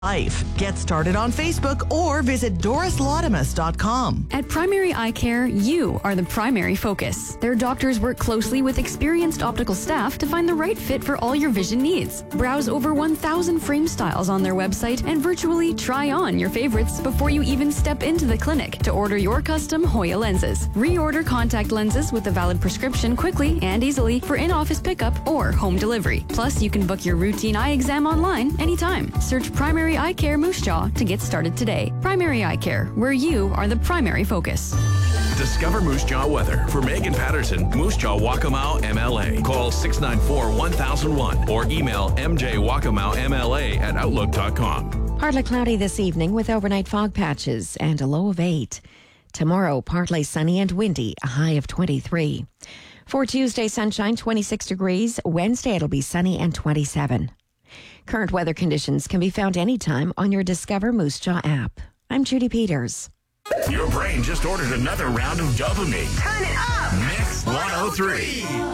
life. Get started on Facebook or visit DorisLatimus.com. At Primary Eye Care, you are the primary focus. Their doctors work closely with experienced optical staff to find the right fit for all your vision needs. Browse over 1,000 frame styles on their website and virtually try on your favorites before you even step into the clinic to order your custom Hoya lenses. Reorder contact lenses with a valid prescription quickly and easily for in-office pickup or home delivery. Plus, you can book your routine eye exam online anytime. Search Primary Eye Care Moose Jaw to get started today. Primary Eye Care, where you are the primary focus. Discover Moose Jaw weather for Megan Patterson, Moose Jaw Waccamaw MLA. Call 694-1001 or email mjwacamaumla@outlook.com. Partly cloudy this evening with overnight fog patches and a low of 8. Tomorrow, partly sunny and windy, a high of 23. For Tuesday, sunshine, 26 degrees. Wednesday, it'll be sunny and 27. Current weather conditions can be found anytime on your Discover Moose Jaw app. I'm Judy Peters. Your brain just ordered another round of dopamine. Turn it up! Mix 103.